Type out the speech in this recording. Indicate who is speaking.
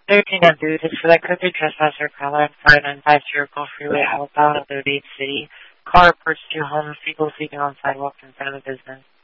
Speaker 1: 13 and due is for that crooked trespasser, Caroline 595 Jericho Freeway, outbound of the Dade City. Car approached two homeless people sleeping on sidewalks in front of the business.